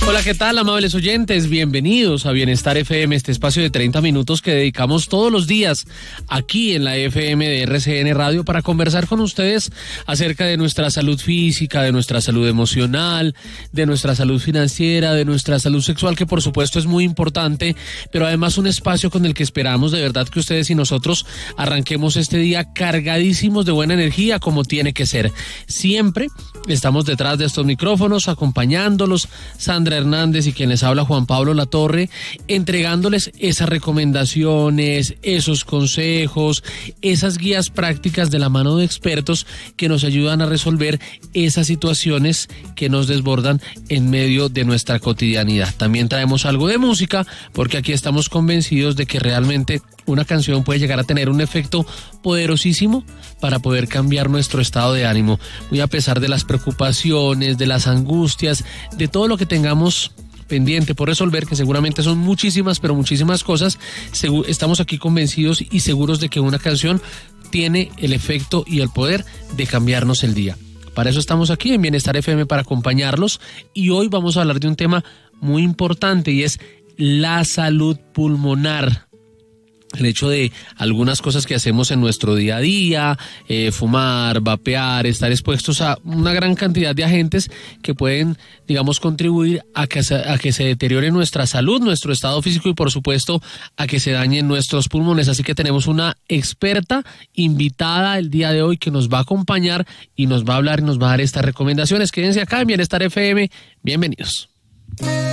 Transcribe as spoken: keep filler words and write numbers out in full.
Hola, ¿qué tal, amables oyentes? Bienvenidos a Bienestar F M, este espacio de treinta minutos que dedicamos todos los días aquí en la F M de R C N Radio para conversar con ustedes acerca de nuestra salud física, de nuestra salud emocional, de nuestra salud financiera, de nuestra salud sexual, que por supuesto es muy importante, pero además un espacio con el que esperamos de verdad que ustedes y nosotros arranquemos este día cargadísimos de buena energía como tiene que ser. Siempre estamos detrás de estos micrófonos acompañándolos, Sandra Hernández y quien les habla, Juan Pablo Latorre, entregándoles esas recomendaciones, esos consejos, esas guías prácticas de la mano de expertos que nos ayudan a resolver esas situaciones que nos desbordan en medio de nuestra cotidianidad. También traemos algo de música porque aquí estamos convencidos de que realmente una canción puede llegar a tener un efecto poderosísimo para poder cambiar nuestro estado de ánimo, muy a pesar de las preocupaciones, de las angustias, de todo lo que tengamos pendiente por resolver, que seguramente son muchísimas, pero muchísimas cosas. Estamos aquí convencidos y seguros de que una canción tiene el efecto y el poder de cambiarnos el día. Para eso estamos aquí en Bienestar F M, para acompañarlos, y hoy vamos a hablar de un tema muy importante y es la salud pulmonar. El hecho de algunas cosas que hacemos en nuestro día a día, eh, fumar, vapear, estar expuestos a una gran cantidad de agentes que pueden, digamos, contribuir a que, se, a que se deteriore nuestra salud, nuestro estado físico y, por supuesto, a que se dañen nuestros pulmones. Así que tenemos una experta invitada el día de hoy que nos va a acompañar y nos va a hablar y nos va a dar estas recomendaciones. Quédense acá en Bienestar F M. Bienvenidos.